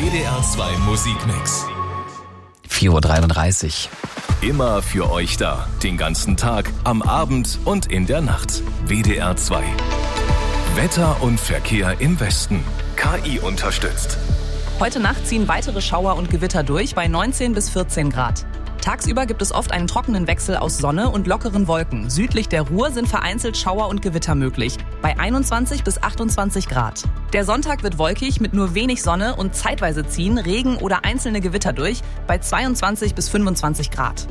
WDR 2 Musikmix. 4:33 Uhr. Immer für euch da. Den ganzen Tag, am Abend und in der Nacht. WDR 2. Wetter und Verkehr im Westen. KI unterstützt. Heute Nacht ziehen weitere Schauer und Gewitter durch bei 19 bis 14 Grad. Tagsüber gibt es oft einen trockenen Wechsel aus Sonne und lockeren Wolken. Südlich der Ruhr sind vereinzelt Schauer und Gewitter möglich, bei 21 bis 28 Grad. Der Sonntag wird wolkig mit nur wenig Sonne und zeitweise ziehen Regen oder einzelne Gewitter durch, bei 22 bis 25 Grad.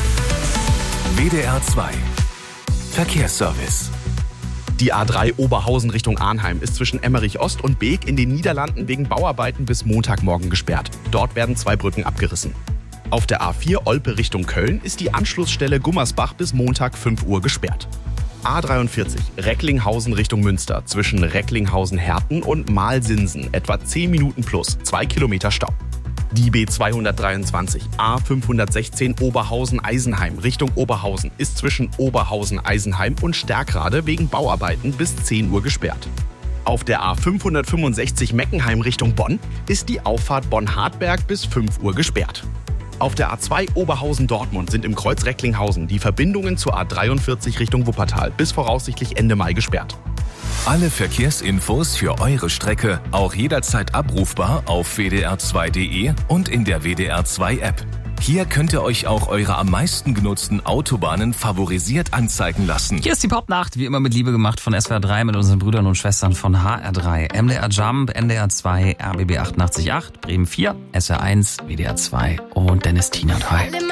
WDR 2. Verkehrsservice. Die A3 Oberhausen Richtung Arnheim ist zwischen Emmerich Ost und Beek in den Niederlanden wegen Bauarbeiten bis Montagmorgen gesperrt. Dort werden 2 Brücken abgerissen. Auf der A4 Olpe Richtung Köln ist die Anschlussstelle Gummersbach bis Montag 5 Uhr gesperrt. A43 Recklinghausen Richtung Münster zwischen Recklinghausen-Herten und Malsinsen etwa 10 Minuten plus 2 Kilometer Stau. Die B223 A516 Oberhausen-Eisenheim Richtung Oberhausen ist zwischen Oberhausen-Eisenheim und Stärkrade wegen Bauarbeiten bis 10 Uhr gesperrt. Auf der A565 Meckenheim Richtung Bonn ist die Auffahrt Bonn-Hartberg bis 5 Uhr gesperrt. Auf der A2 Oberhausen-Dortmund sind im Kreuz Recklinghausen die Verbindungen zur A43 Richtung Wuppertal bis voraussichtlich Ende Mai gesperrt. Alle Verkehrsinfos für eure Strecke auch jederzeit abrufbar auf wdr2.de und in der WDR 2 App. Hier könnt ihr euch auch eure am meisten genutzten Autobahnen favorisiert anzeigen lassen. Hier ist die Popnacht, wie immer mit Liebe gemacht von SWR 3 mit unseren Brüdern und Schwestern von HR3. MDR Jump, NDR 2, RBB 88.8, Bremen 4, SR 1, WDR 2 und Dennis Tiener 3.